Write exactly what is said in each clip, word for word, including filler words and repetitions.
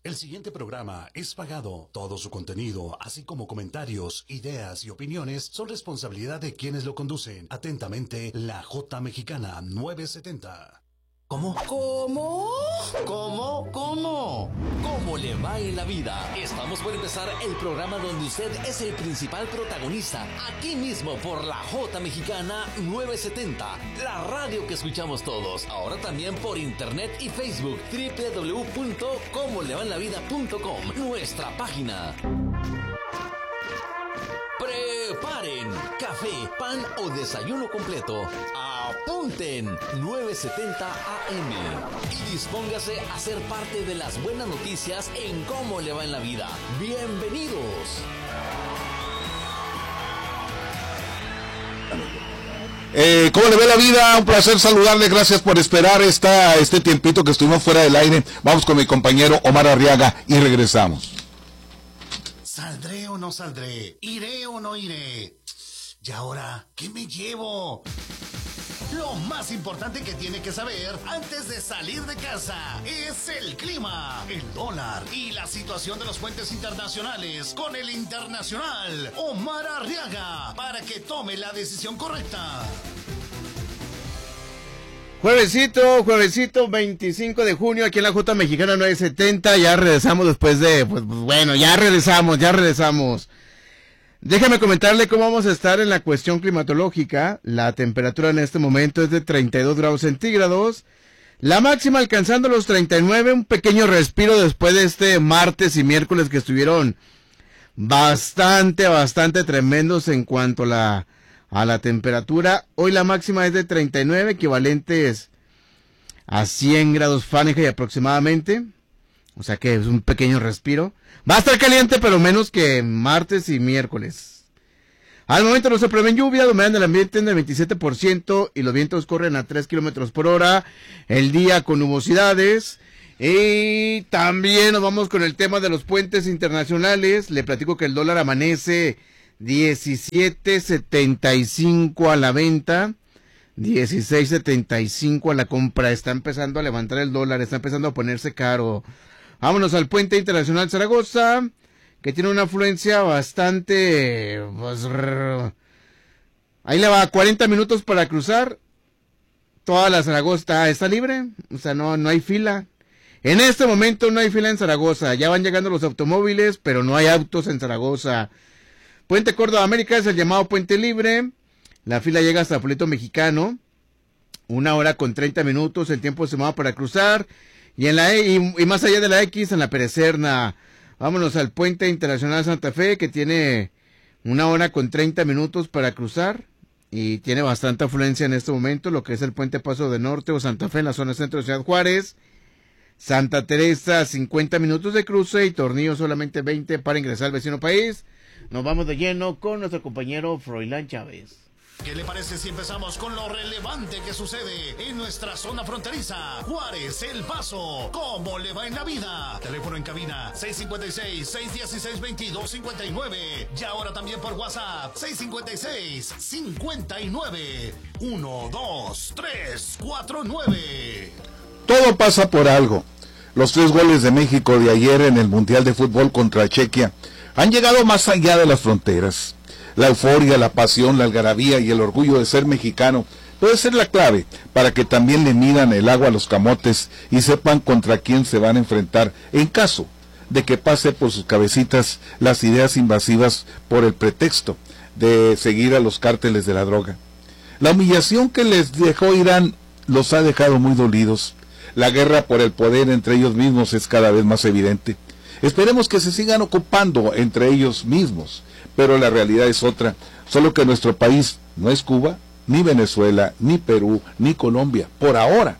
El siguiente programa es pagado. Todo su contenido, así como comentarios, ideas y opiniones, son responsabilidad de quienes lo conducen. Atentamente, la J Mexicana novecientos setenta. ¿Cómo? ¿Cómo? ¿Cómo? ¿Cómo? ¿Cómo le va en la vida? Estamos por empezar el programa donde usted es el principal protagonista. Aquí mismo por la J Mexicana novecientos setenta. La radio que escuchamos todos. Ahora también por internet y Facebook. doble u doble u doble u punto como le va en la vida punto com. Nuestra página. Preparen café, pan o desayuno completo. Apunten novecientos setenta A M y dispóngase a ser parte de las buenas noticias en Cómo le va en la vida. Bienvenidos. Eh, ¿Cómo le ve la vida? Un placer saludarle, gracias por esperar esta, este tiempito que estuvimos fuera del aire. Vamos con mi compañero Omar Arriaga y regresamos. ¿Saldré o no saldré? ¿Iré o no iré? ¿Y ahora qué me llevo? Lo más importante que tiene que saber antes de salir de casa es el clima, el dólar y la situación de los puentes internacionales con el internacional Omar Arriaga para que tome la decisión correcta. Juevesito, juevesito veinticinco de junio aquí en la J Mexicana novecientos setenta. Ya regresamos después de, pues bueno, ya regresamos, ya regresamos. Déjame comentarle cómo vamos a estar en la cuestión climatológica. La temperatura en este momento es de treinta y dos grados centígrados. La máxima alcanzando los treinta y nueve. Un pequeño respiro después de este martes y miércoles que estuvieron bastante, bastante tremendos en cuanto a la, a la temperatura. Hoy la máxima es de treinta y nueve, equivalentes a cien grados Fahrenheit aproximadamente. O sea que es un pequeño respiro. Va a estar caliente, pero menos que martes y miércoles. Al momento no se prevén lluvia, la humedad del ambiente en el veintisiete por ciento y los vientos corren a tres kilómetros por hora. El día con nubosidades. Y también nos vamos con el tema de los puentes internacionales. Le platico que el dólar amanece diecisiete setenta y cinco a la venta. dieciséis setenta y cinco a la compra. Está empezando a levantar el dólar, está empezando a ponerse caro. Vámonos al Puente Internacional Zaragoza, que tiene una afluencia bastante... Pues, ahí le va, cuarenta minutos para cruzar. Toda la Zaragoza está, está libre, o sea, no, no hay fila. En este momento no hay fila en Zaragoza, ya van llegando los automóviles, pero no hay autos en Zaragoza. Puente Córdoba América es el llamado Puente Libre. La fila llega hasta Puerto Mexicano. Una hora con treinta minutos, el tiempo se va para cruzar. Y en la e, y, y más allá de la X, en la Perecerna. Vámonos al Puente Internacional Santa Fe, que tiene una hora con treinta minutos para cruzar. Y tiene bastante afluencia en este momento, lo que es el Puente Paso de Norte o Santa Fe en la zona centro de Ciudad Juárez. Santa Teresa, cincuenta minutos de cruce y Tornillo solamente veinte para ingresar al vecino país. Nos vamos de lleno con nuestro compañero Froilán Chávez. ¿Qué le parece si empezamos con lo relevante que sucede en nuestra zona fronteriza? Juárez, El Paso, ¿cómo le va en la vida? Teléfono en cabina seis cinco seis, seis uno seis, veintidós cincuenta y nueve. Y ahora también por WhatsApp seis cinco seis, cincuenta y nueve, uno dos tres cuatro nueve. Todo pasa por algo. Los tres goles de México de ayer en el Mundial de Fútbol contra Chequia han llegado más allá de las fronteras. La euforia, la pasión, la algarabía y el orgullo de ser mexicano puede ser la clave para que también le midan el agua a los camotes y sepan contra quién se van a enfrentar en caso de que pase por sus cabecitas las ideas invasivas por el pretexto de seguir a los cárteles de la droga. La humillación que les dejó Irán los ha dejado muy dolidos. La guerra por el poder entre ellos mismos es cada vez más evidente. Esperemos que se sigan ocupando entre ellos mismos, pero la realidad es otra, solo que nuestro país no es Cuba, ni Venezuela, ni Perú, ni Colombia, por ahora,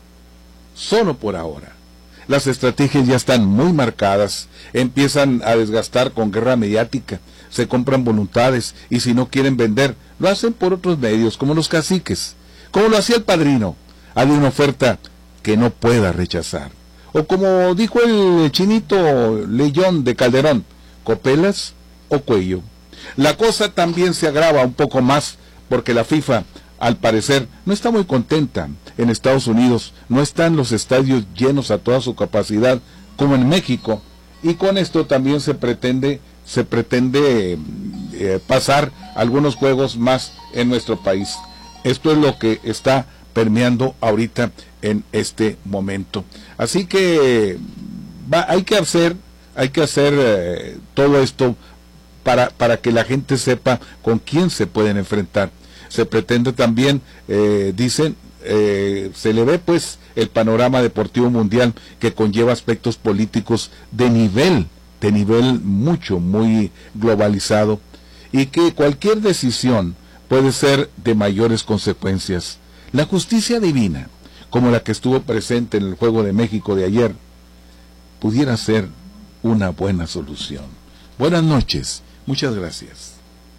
solo por ahora. Las estrategias ya están muy marcadas, empiezan a desgastar con guerra mediática, se compran voluntades, y si no quieren vender, lo hacen por otros medios, como los caciques, como lo hacía el Padrino, había una oferta que no pueda rechazar. O como dijo el chinito Leyón de Calderón, copelas o cuello. La cosa también se agrava un poco más porque la FIFA, al parecer, no está muy contenta. En Estados Unidos no están los estadios llenos a toda su capacidad como en México y con esto también se pretende se pretende eh, pasar algunos juegos más en nuestro país. Esto es lo que está permeando ahorita en este momento. Así que va, hay que hacer, hay que hacer eh, todo esto para, para que la gente sepa con quién se pueden enfrentar. Se pretende también, eh, dicen, eh, se le ve pues el panorama deportivo mundial que conlleva aspectos políticos de nivel, de nivel mucho, muy globalizado, y que cualquier decisión puede ser de mayores consecuencias. La justicia divina, como la que estuvo presente en el Juego de México de ayer, pudiera ser una buena solución. Buenas noches, muchas gracias.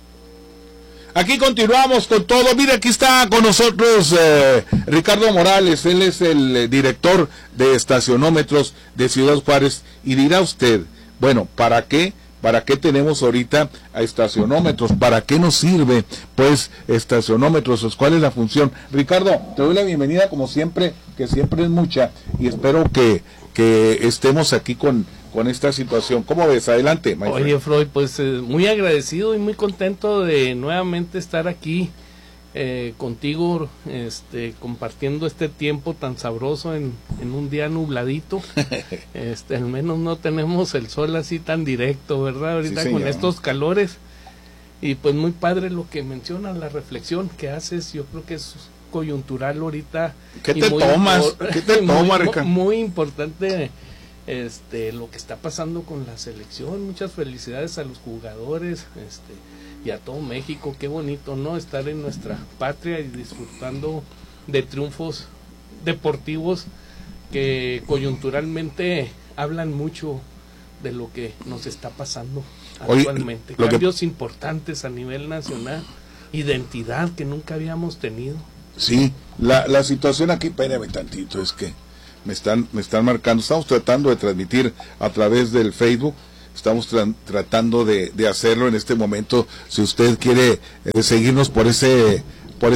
Aquí continuamos con todo. Mira, aquí está con nosotros eh, Ricardo Morales, él es el eh, director de estacionómetros de Ciudad Juárez, y dirá usted, bueno, ¿para qué? ¿Para qué tenemos ahorita a estacionómetros? ¿Para qué nos sirve, pues, estacionómetros? ¿Cuál es la función? Ricardo, te doy la bienvenida, como siempre, que siempre es mucha, y espero que, que estemos aquí con, con esta situación. ¿Cómo ves? Adelante, Oye, friend. Freud, pues eh, muy agradecido y muy contento de nuevamente estar aquí eh, contigo, este, compartiendo este tiempo tan sabroso en, en un día nubladito. este, al menos no tenemos el sol así tan directo, ¿verdad? Ahorita sí, con estos calores. Y pues muy padre lo que mencionas, la reflexión que haces, yo creo que es coyuntural ahorita. ¿Qué te tomas? ¿Qué te tomas, Ricardo? Muy, muy importante este lo que está pasando con la selección. Muchas felicidades a los jugadores, este y a todo México. Qué bonito, ¿no? Estar en nuestra patria y disfrutando de triunfos deportivos que coyunturalmente hablan mucho de lo que nos está pasando actualmente. Oye, cambios que... importantes a nivel nacional, identidad que nunca habíamos tenido. Sí, la, la situación aquí, espérame tantito, es que me están, me están marcando. Estamos tratando de transmitir a través del Facebook. Estamos tra tratando de, de hacerlo en este momento. Si usted quiere eh, seguirnos por ese por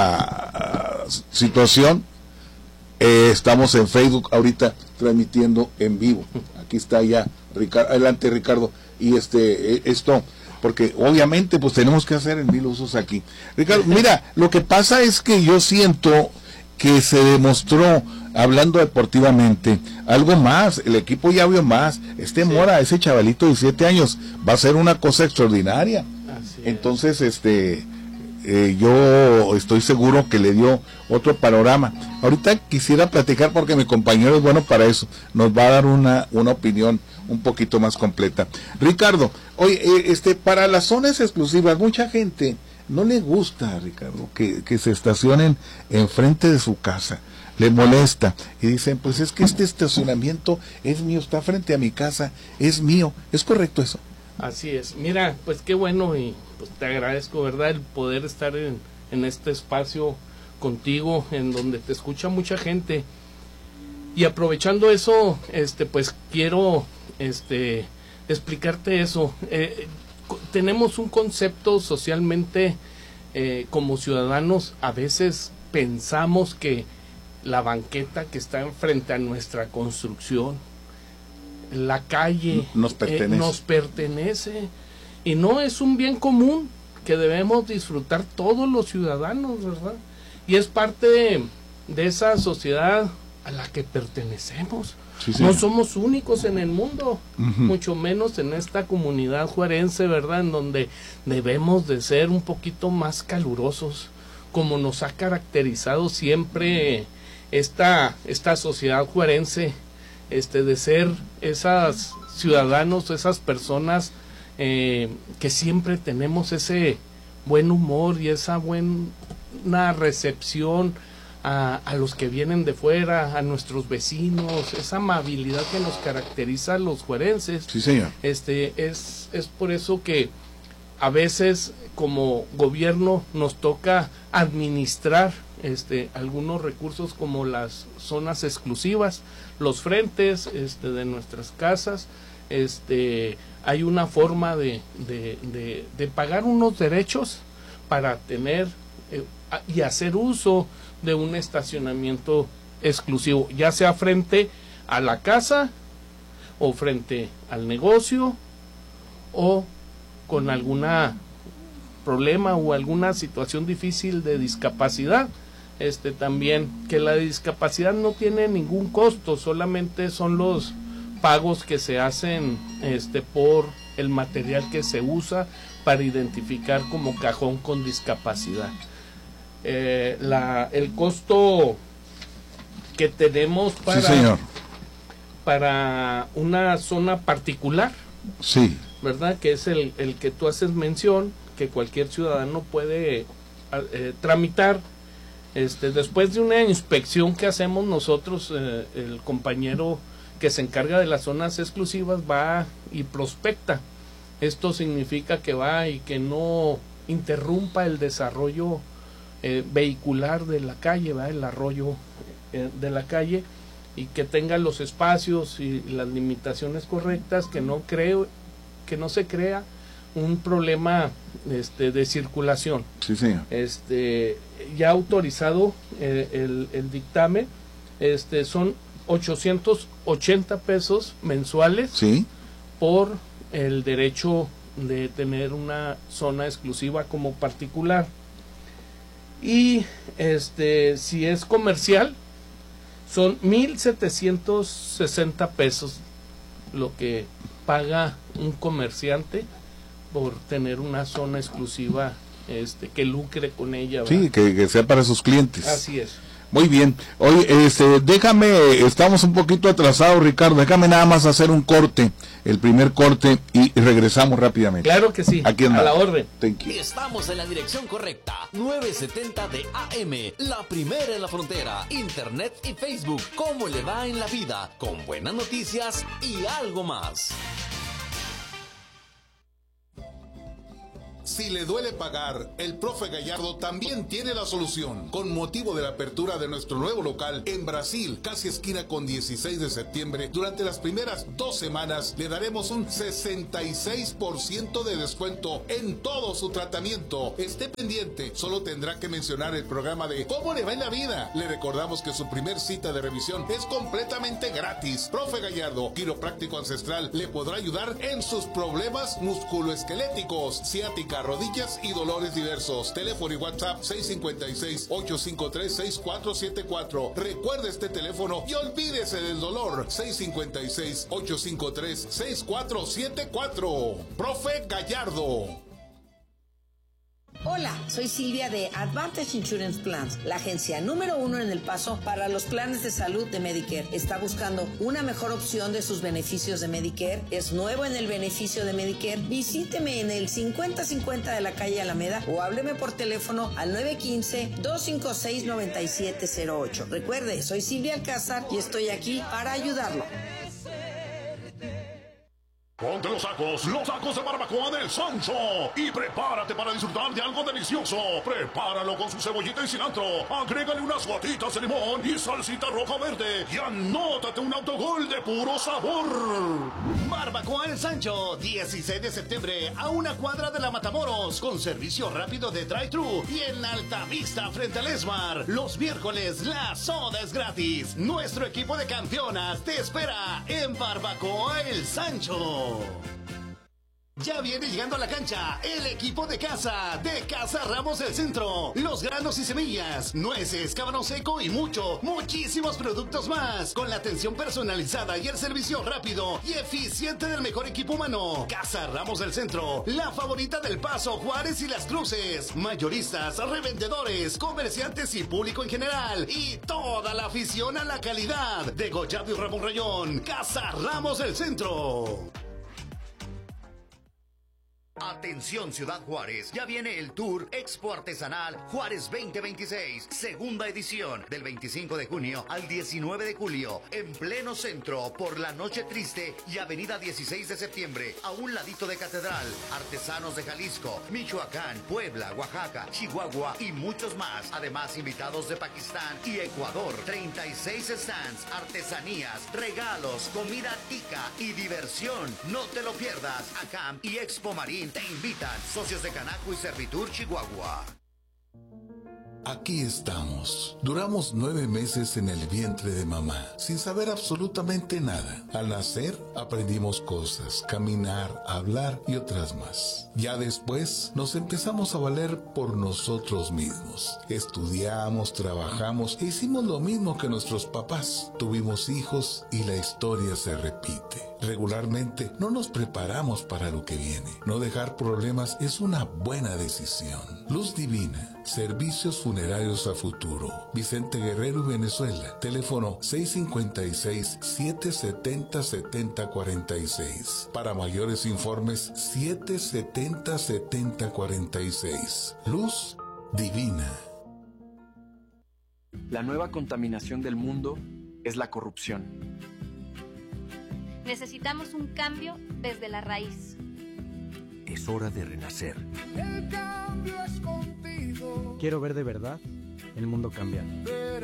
esa uh, situación, eh, estamos en Facebook ahorita transmitiendo en vivo. Aquí está ya Ricardo. Adelante, Ricardo. Y este eh, esto, porque obviamente pues tenemos que hacer en mil usos aquí. Ricardo, mira, lo que pasa es que yo siento que se demostró, hablando deportivamente, algo más. El equipo ya vio más. Este Mora, ese chavalito de siete años, va a ser una cosa extraordinaria. Entonces, este, eh, yo estoy seguro que le dio otro panorama. Ahorita quisiera platicar, porque mi compañero es bueno para eso, nos va a dar una, una opinión un poquito más completa. Ricardo, oye, eh, este, para las zonas exclusivas, mucha gente no le gusta, Ricardo, que, que se estacionen enfrente de su casa. Le molesta y dicen, pues es que este estacionamiento es mío, está frente a mi casa, es mío. ¿Es correcto eso? Así es. Mira, pues qué bueno, y pues te agradezco, ¿verdad?, el poder estar en, en este espacio contigo, en donde te escucha mucha gente. Y aprovechando eso, este pues quiero este explicarte eso. Eh, tenemos un concepto socialmente, eh, como ciudadanos, a veces pensamos que la banqueta que está enfrente a nuestra construcción, la calle, nos pertenece. Eh, nos pertenece, y no es un bien común que debemos disfrutar todos los ciudadanos, ¿verdad? Y es parte de, de esa sociedad a la que pertenecemos. Sí, sí. No somos únicos en el mundo, uh-huh. mucho menos en esta comunidad juarense, ¿verdad?, en donde debemos de ser un poquito más calurosos, como nos ha caracterizado siempre esta, esta sociedad juarense, este, de ser esas ciudadanos, esas personas eh, que siempre tenemos ese buen humor y esa buena recepción A, a los que vienen de fuera, a nuestros vecinos, esa amabilidad que nos caracteriza a los juarenses. Sí, señor. Este, es, es por eso que a veces como gobierno nos toca administrar este, algunos recursos, como las zonas exclusivas, los frentes este, de nuestras casas. Este, hay una forma de, de, de, de pagar unos derechos para tener eh, y hacer uso de un estacionamiento exclusivo, ya sea frente a la casa o frente al negocio o con alguna problema o alguna situación difícil de discapacidad. Este también, que la discapacidad no tiene ningún costo, solamente son los pagos que se hacen este por el material que se usa para identificar como cajón con discapacidad. Eh, la, el costo que tenemos para, sí, señor. para una zona particular, sí, ¿verdad? Que es el, el que tú haces mención, que cualquier ciudadano puede eh, tramitar. Este, después de una inspección que hacemos nosotros, eh, el compañero que se encarga de las zonas exclusivas va y prospecta. Esto significa que va y que no interrumpa el desarrollo eh, vehicular de la calle, va el arroyo eh, de la calle, y que tenga los espacios y las limitaciones correctas, que no creo, que no se crea un problema este, de circulación. Sí, señor. Este, ya autorizado eh, el, el dictamen, este, son ochocientos ochenta pesos mensuales, sí, por el derecho de tener una zona exclusiva como particular. Y este, si es comercial, son mil setecientos sesenta pesos lo que paga un comerciante por tener una zona exclusiva, este, que lucre con ella, ¿verdad? Sí, que, que sea para sus clientes. Así es. Muy bien. Oye, este, déjame, estamos un poquito atrasados, Ricardo, déjame nada más hacer un corte, el primer corte, y regresamos rápidamente. Claro que sí, aquí a la orden. Thank you. Estamos en la dirección correcta, novecientos setenta de A M, la primera en la frontera, internet y Facebook. ¿Cómo le va en la vida? Con buenas noticias y algo más. Si le duele pagar, el profe Gallardo también tiene la solución. Con motivo de la apertura de nuestro nuevo local en Brasil, casi esquina con dieciséis de septiembre, durante las primeras dos semanas le daremos un sesenta y seis por ciento de descuento en todo su tratamiento. Esté pendiente, solo tendrá que mencionar el programa de ¿Cómo le va en la vida? Le recordamos que su primer cita de revisión es completamente gratis. Profe Gallardo, quiropráctico ancestral, le podrá ayudar en sus problemas musculoesqueléticos, ciática, rodillas y dolores diversos. Teléfono y WhatsApp seis cinco seis, ocho cinco tres, seis cuatro siete cuatro. Recuerde este teléfono y olvídese del dolor. seis cinco seis, ocho cinco tres, seis cuatro siete cuatro. Profe Gallardo. Hola, soy Silvia de Advantage Insurance Plans, la agencia número uno en El Paso para los planes de salud de Medicare. ¿Está buscando una mejor opción de sus beneficios de Medicare? ¿Es nuevo en el beneficio de Medicare? Visíteme en el cincuenta cincuenta de la calle Alameda o hábleme por teléfono al nueve uno cinco, dos cinco seis, nueve siete cero ocho. Recuerde, soy Silvia Alcázar y estoy aquí para ayudarlo. Ponte los sacos, los sacos de barbacoa del Sancho y prepárate para disfrutar de algo delicioso. Prepáralo con su cebollita y cilantro, agrégale unas gotitas de limón y salsita roja verde y anótate un autogol de puro sabor. Barbacoa El Sancho, dieciséis de septiembre, a una cuadra de la Matamoros, con servicio rápido de drive-thru y en Altavista frente al Esmar. Los miércoles la soda es gratis. Nuestro equipo de campeonas te espera en Barbacoa El Sancho. Ya viene llegando a la cancha el equipo de casa, de Casa Ramos del Centro. Los granos y semillas, nueces, camarón seco y mucho, muchísimos productos más. Con la atención personalizada y el servicio rápido y eficiente del mejor equipo humano. Casa Ramos del Centro, la favorita del Paso, Juárez y Las Cruces. Mayoristas, revendedores, comerciantes y público en general. Y toda la afición a la calidad. De Gollado y Ramón Rayón, Casa Ramos del Centro. Atención Ciudad Juárez, ya viene el Tour Expo Artesanal Juárez veinte veintiséis, segunda edición, del veinticinco de junio al diecinueve de julio, en pleno centro, por la Noche Triste y avenida dieciséis de septiembre, a un ladito de Catedral. Artesanos de Jalisco, Michoacán, Puebla, Oaxaca, Chihuahua y muchos más. Además, invitados de Pakistán y Ecuador. treinta y seis stands, artesanías, regalos, comida tica y diversión. No te lo pierdas. ACAM y Expo Marín te invitan. Socios de Canaco y Servitur Chihuahua. Aquí estamos. Duramos nueve meses en el vientre de mamá, sin saber absolutamente nada. Al nacer, aprendimos cosas, caminar, hablar y otras más. Ya después, nos empezamos a valer por nosotros mismos. Estudiamos, trabajamos e hicimos lo mismo que nuestros papás. Tuvimos hijos y la historia se repite. Regularmente, no nos preparamos para lo que viene. No dejar problemas es una buena decisión. Luz Divina, servicios funerarios a futuro. Vicente Guerrero y Venezuela. Teléfono seis cinco seis, siete siete cero, siete cero cuatro seis. Para mayores informes, siete siete cero, siete cero cuatro seis. Luz Divina. La nueva contaminación del mundo es la corrupción. Necesitamos un cambio desde la raíz. Es hora de renacer. El cambio es contigo. Quiero ver de verdad el mundo cambiar.